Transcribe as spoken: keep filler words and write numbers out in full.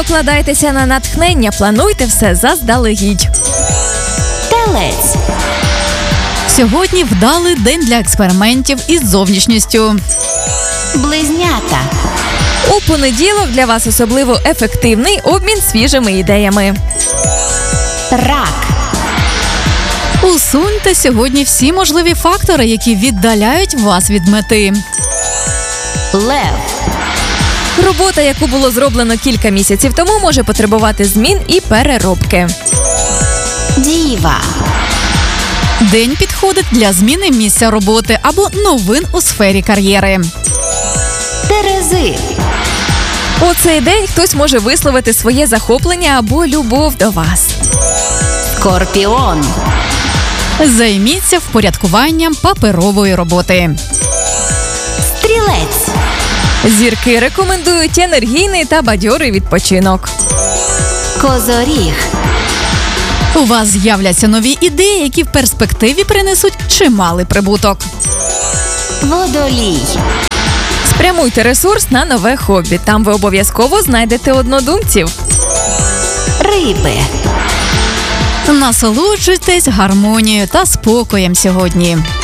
покладайтеся на натхнення, плануйте все заздалегідь. Телець. Сьогодні вдалий день для експериментів із зовнішністю. Близнята. У понеділок для вас особливо ефективний обмін свіжими ідеями. Рак. Усуньте сьогодні всі можливі фактори, які віддаляють вас від мети. Лев. Робота, яку було зроблено кілька місяців тому, може потребувати змін і переробки. Діва. День підходить для зміни місця роботи або новин у сфері кар'єри. Терези. У цей день хтось може висловити своє захоплення або любов до вас. Скорпіон. Займіться впорядкуванням паперової роботи. Стрілець. Зірки рекомендують енергійний та бадьорий відпочинок. Козоріг. У вас з'являться нові ідеї, які в перспективі принесуть чималий прибуток. Водолій. Спрямуйте ресурс на нове хобі. Там ви обов'язково знайдете однодумців. Риби. Насолоджуйтесь гармонією та спокоєм сьогодні.